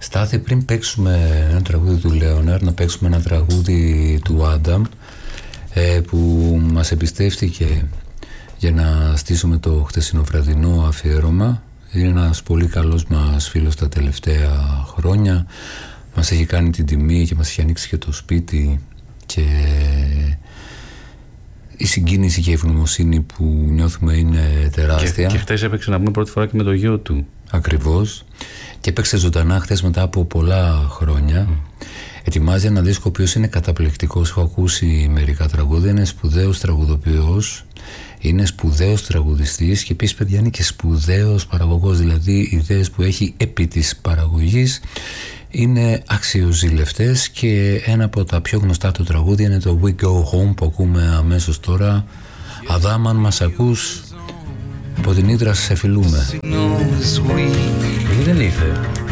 Στάθη, πριν παίξουμε ένα τραγούδι του Λέοναρ, να παίξουμε ένα τραγούδι του Άνταμ που μας εμπιστεύτηκε για να στήσουμε το χτεσινοβραδινό αφιέρωμα. Είναι ένας πολύ καλός μας φίλος τα τελευταία χρόνια. Μας έχει κάνει την τιμή και μας έχει ανοίξει και το σπίτι, και η συγκίνηση και η ευγνωμοσύνη που νιώθουμε είναι τεράστια. Και χτες έπαιξε, να πούμε, πρώτη φορά και με το γιο του. Ακριβώς. Και έπαιξε ζωντανά χτες μετά από πολλά χρόνια. Ετοιμάζει ένα δίσκο ο οποίος είναι καταπληκτικός. Έχω ακούσει μερικά τραγούδια. Είναι σπουδαίος τραγουδοποιός, είναι σπουδαίος τραγουδιστής και επίσης, παιδιά, είναι και σπουδαίος παραγωγός. Δηλαδή οι ιδέες που έχει επί της παραγωγής είναι αξιοζήλευτες, και ένα από τα πιο γνωστά του τραγούδια είναι το We Go Home που ακούμε αμέσως τώρα. Αδάμ, αν μας ακούς, από την Ύδρα σε φιλούμε. Γιατί δεν ήρθε?